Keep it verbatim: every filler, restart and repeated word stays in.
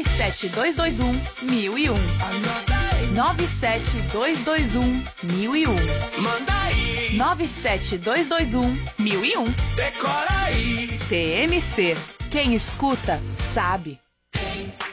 sete dois dois um, mil e um. nove sete dois dois um, mil e um. Manda aí. nove sete dois dois um, mil e um. Decora aí. T M C. Quem escuta, sabe.